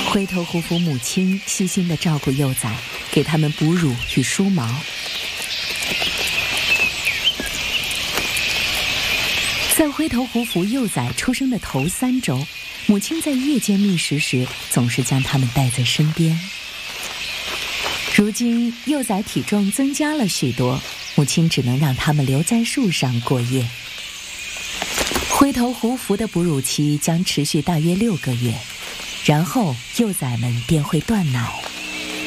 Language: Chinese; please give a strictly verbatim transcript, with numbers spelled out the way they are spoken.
灰头虎虎母亲细心地照顾幼崽，给它们哺乳与梳毛。在灰头虎虎幼崽出生的头三周，母亲在夜间觅食时总是将它们带在身边。如今幼崽体重增加了许多，母亲只能让它们留在树上过夜。灰头虎蝠的哺乳期将持续大约六个月，然后幼崽们便会断奶。